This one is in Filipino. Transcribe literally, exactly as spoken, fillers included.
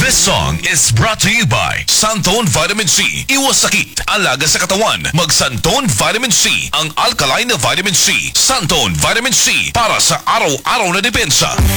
This song is brought to you by Santone Vitamin C. Iwas sakit, alaga sa katawan. Mag Santone Vitamin C, ang alkaline na vitamin C. Santone Vitamin C, para sa araw-araw na depensa.